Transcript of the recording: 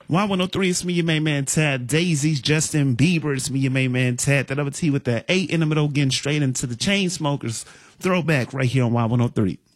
Y103, it's me, your main man, Tad. Daisy's Justin Bieber, it's me, your main man, Tad. That other T with the 8 in the middle, getting straight into the Chainsmokers throwback right here on Y103.